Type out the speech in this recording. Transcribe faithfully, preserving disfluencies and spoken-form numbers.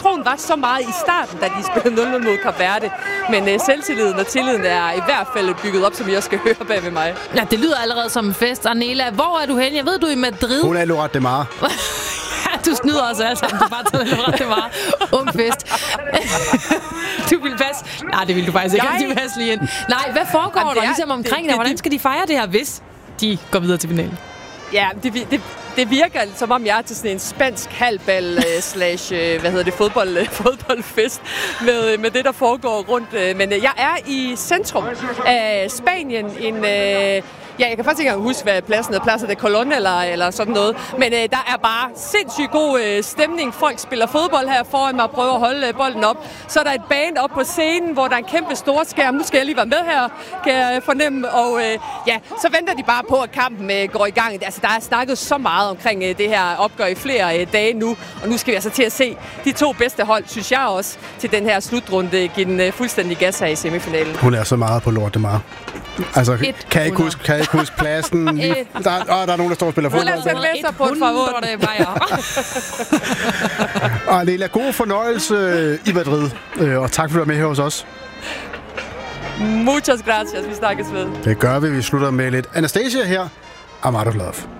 troen var så meget i starten, da de spillede nul nul mod Kap Verde. Men uh, selvtilliden og tilliden er i hvert fald bygget op, som jeg skal høre bag ved mig. Ja, det lyder allerede som en fest. Arnela, hvor er du henne? Jeg ved, du er i Madrid. Hun er Lloret de Mar. Du snyder også altså. Du bare tager Lloret de Mar. Ung fest. Du vil passe. Nej, det vil du faktisk ikke. Jeg... De passe lige ind. Nej, hvad foregår Jamen, der er, ligesom omkring det, det? Hvordan skal de fejre det her, hvis de går videre til finalen? Ja, det, det, det virker som om jeg er til sådan en spansk halvbal uh, slash, uh, hvad hedder det, fodbold, uh, fodboldfest med, med det, der foregår rundt. Uh, men uh, jeg er i centrum af Spanien, en... Uh, Ja, jeg kan faktisk ikke engang huske, hvad pladsen er. Pladsen er Colón eller, eller sådan noget. Men øh, der er bare sindssygt god øh, stemning. Folk spiller fodbold her foran mig og prøver at holde øh, bolden op. Så er der et band op på scenen, hvor der er en kæmpe stor skærm. Nu skal jeg lige være med her, kan jeg fornemme. Og øh, ja, så venter de bare på, at kampen øh, går i gang. Altså, der er snakket så meget omkring øh, det her opgør i flere øh, dage nu. Og nu skal vi altså til at se de to bedste hold, synes jeg også, til den her slutrunde. Give den øh, fuldstændig gas her i semifinalen. Hun er så meget på Lloret de Mar. Altså, kan jeg ikke huske, kan jeg ikke huske pladsen? Der, åh, der er nogen, der står og spiller fodbold. Lad os sætte med sig på et favor. Og Arnela, god fornøjelse i Madrid. Og tak, for at du er med her hos os. Muchas gracias. Vi snakkes ved. Det gør vi. Vi slutter med lidt Anastasia her. I'm out of love.